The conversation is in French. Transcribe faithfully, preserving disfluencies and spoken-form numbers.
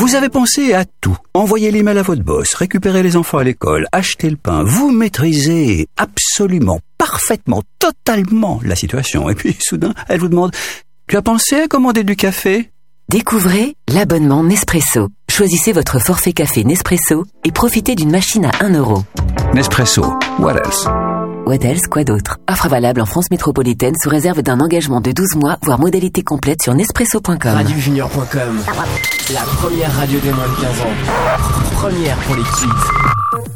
Vous avez pensé à tout. Envoyer l'email à votre boss, récupérer les enfants à l'école, acheter le pain. Vous maîtrisez absolument, parfaitement, totalement la situation. Et puis, soudain, elle vous demande « Tu as pensé à commander du café ?» Découvrez l'abonnement Nespresso. Choisissez votre forfait café Nespresso et profitez d'une machine à un euro. Nespresso. What else? What else, quoi d'autre? Offre valable en France métropolitaine sous réserve d'un engagement de douze mois, voire modalité complète sur nespresso point com. radio junior point com. La première radio des moins de quinze ans. Première pour les kids.